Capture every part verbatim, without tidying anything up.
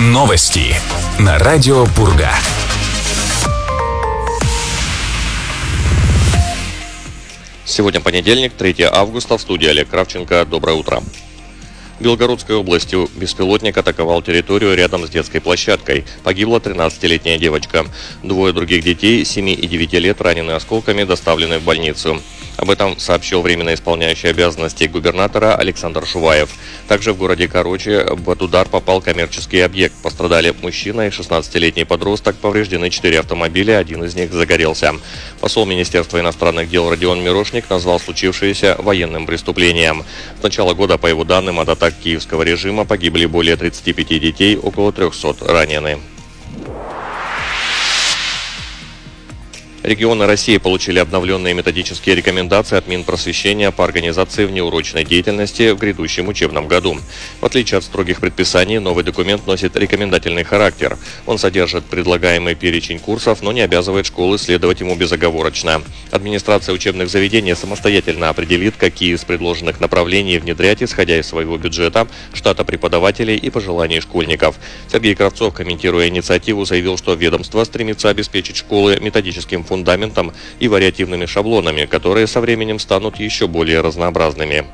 Новости на радио Пурга. Сегодня понедельник, третьего августа, в студии Олег Кравченко. Доброе утро. В Белгородской области беспилотник атаковал территорию рядом с детской площадкой. Погибла тринадцатилетняя девочка. Двое других детей, семи и девяти лет, ранены осколками, доставлены в больницу. Об этом сообщил временно исполняющий обязанности губернатора Александр Шуваев. Также в городе Короче под удар попал коммерческий объект. Пострадали мужчина и шестнадцатилетний подросток, повреждены четыре автомобиля, один из них загорелся. Посол Министерства иностранных дел Родион Мирошник назвал случившееся военным преступлением. С начала года, по его данным, от атак киевского режима погибли более тридцати пяти детей, около трехсот ранены. Регионы России получили обновленные методические рекомендации от Минпросвещения по организации внеурочной деятельности в грядущем учебном году. В отличие от строгих предписаний, новый документ носит рекомендательный характер. Он содержит предлагаемый перечень курсов, но не обязывает школы следовать ему безоговорочно. Администрация учебных заведений самостоятельно определит, какие из предложенных направлений внедрять, исходя из своего бюджета, штата преподавателей и пожеланий школьников. Сергей Кравцов, комментируя инициативу, заявил, что ведомство стремится обеспечить школы методическим фундаментом и вариативными шаблонами, которые со временем станут еще более разнообразными.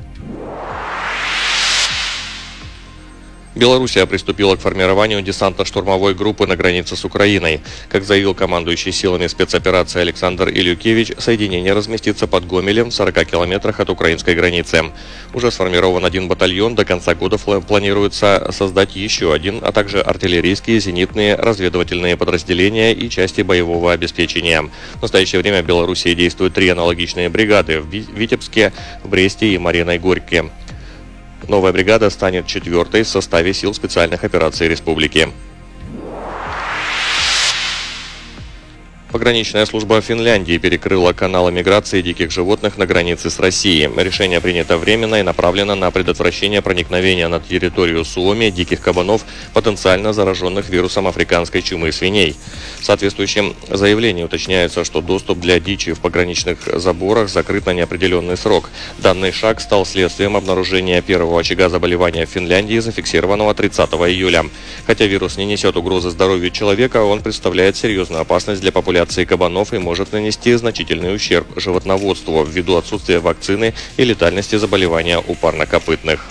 Белоруссия приступила к формированию десантно-штурмовой группы на границе с Украиной. Как заявил командующий силами спецоперации Александр Илюкевич, соединение разместится под Гомелем в сорока километрах от украинской границы. Уже сформирован один батальон, до конца года планируется создать еще один, а также артиллерийские, зенитные, разведывательные подразделения и части боевого обеспечения. В настоящее время в Белоруссии действуют три аналогичные бригады в Витебске, в Бресте и Марьиной Горьке. Новая бригада станет четвертой в составе сил специальных операций республики. Пограничная служба Финляндии перекрыла каналы миграции диких животных на границе с Россией. Решение принято временно и направлено на предотвращение проникновения на территорию Суоми диких кабанов, потенциально зараженных вирусом африканской чумы свиней. В соответствующем заявлении уточняется, что доступ для дичи в пограничных заборах закрыт на неопределенный срок. Данный шаг стал следствием обнаружения первого очага заболевания в Финляндии, зафиксированного тридцатого июля. Хотя вирус не несет угрозы здоровью человека, он представляет серьезную опасность для популяции кабанов и может нанести значительный ущерб животноводству ввиду отсутствия вакцины и летальности заболевания у парнокопытных.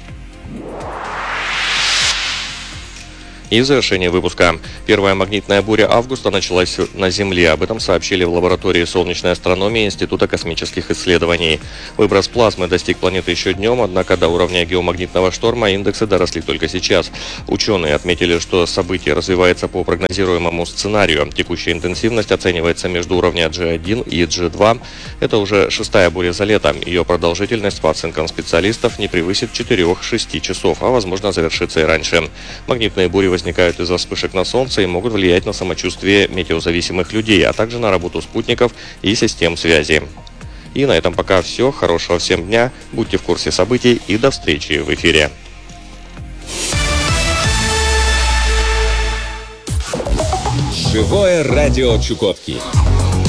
И в завершение выпуска. Первая магнитная буря августа началась на Земле. Об этом сообщили в лаборатории солнечной астрономии Института космических исследований. Выброс плазмы достиг планеты еще днем, однако до уровня геомагнитного шторма индексы доросли только сейчас. Ученые отметили, что событие развивается по прогнозируемому сценарию. Текущая интенсивность оценивается между уровня джи один и джи два. Это уже шестая буря за лето. Ее продолжительность, по оценкам специалистов, не превысит четырёх-шести часов, а возможно завершится и раньше. Магнитные бури возникают из-за вспышек на Солнце и могут влиять на самочувствие метеозависимых людей, а также на работу спутников и систем связи. И на этом пока все. Хорошего всем дня, будьте в курсе событий и до встречи в эфире. Живое радио Чукотки.